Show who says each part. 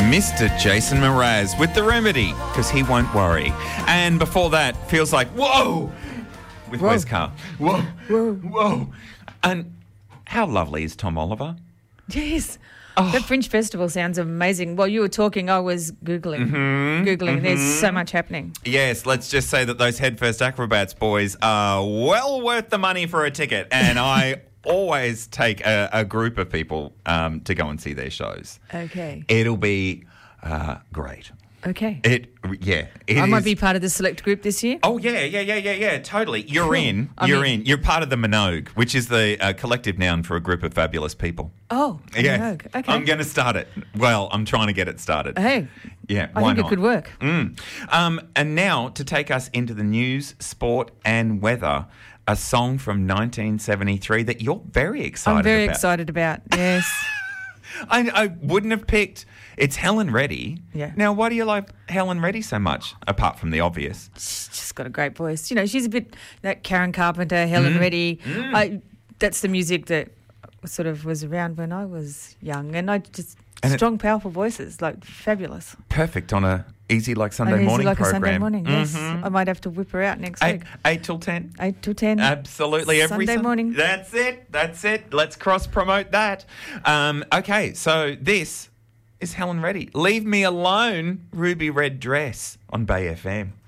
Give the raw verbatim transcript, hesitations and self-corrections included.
Speaker 1: Mister Jason Mraz with The Remedy, because he won't worry. And before that, Feels Like, whoa, with
Speaker 2: Whoa.
Speaker 1: Wes Carr. Whoa,
Speaker 2: Whoa.
Speaker 1: whoa. And how lovely is Tom Oliver?
Speaker 2: Yes.
Speaker 1: Oh.
Speaker 2: The Fringe Festival sounds amazing. While you were talking, I was Googling.
Speaker 1: Mm-hmm,
Speaker 2: Googling.
Speaker 1: mm-hmm.
Speaker 2: There's so much happening.
Speaker 1: Yes, let's just say that those Headfirst Acrobats boys are well worth the money for a ticket. And I always take a, a group of people um, to go and see their shows.
Speaker 2: Okay.
Speaker 1: It'll be uh, great.
Speaker 2: Okay.
Speaker 1: It, yeah. It
Speaker 2: I might
Speaker 1: is-
Speaker 2: be part of the select group this year.
Speaker 1: Oh, yeah, yeah, yeah, yeah, yeah, totally. You're
Speaker 2: Cool.
Speaker 1: in.
Speaker 2: I'm
Speaker 1: You're
Speaker 2: in.
Speaker 1: in. You're part of the Minogue, which is the uh, collective noun for a group of fabulous people.
Speaker 2: Oh,
Speaker 1: Yeah.
Speaker 2: Minogue. Okay.
Speaker 1: I'm going to start it. Well, I'm trying to get it started.
Speaker 2: Hey,
Speaker 1: Yeah,
Speaker 2: I
Speaker 1: why
Speaker 2: think
Speaker 1: not?
Speaker 2: it could work.
Speaker 1: Mm. Um, and now, to take us into the news, sport and weather, a song from nineteen seventy-three that you're very excited
Speaker 2: I'm very
Speaker 1: about.
Speaker 2: excited about. Yes.
Speaker 1: I, I wouldn't have picked... It's Helen Reddy.
Speaker 2: Yeah.
Speaker 1: Now, why do you like Helen Reddy so much, apart from the obvious?
Speaker 2: She's just got a great voice. You know, she's a bit that Karen Carpenter, Helen
Speaker 1: Mm.
Speaker 2: Reddy.
Speaker 1: Mm.
Speaker 2: I, that's the music that sort of was around when I was young, and I just
Speaker 1: And it-
Speaker 2: strong, powerful voices, like fabulous.
Speaker 1: Perfect on a easy like Sunday
Speaker 2: And easy
Speaker 1: morning
Speaker 2: like
Speaker 1: program.
Speaker 2: a Sunday morning. Yes,
Speaker 1: Mhm.
Speaker 2: I might have to whip her out next
Speaker 1: Eight,
Speaker 2: week.
Speaker 1: eight till ten.
Speaker 2: Eight to ten.
Speaker 1: Absolutely, every
Speaker 2: Sunday
Speaker 1: Sun-
Speaker 2: morning.
Speaker 1: That's it. That's it. Let's cross promote that. Um, okay, so this is Helen Reddy. Leave Me Alone, Ruby Red Dress on Bay F M.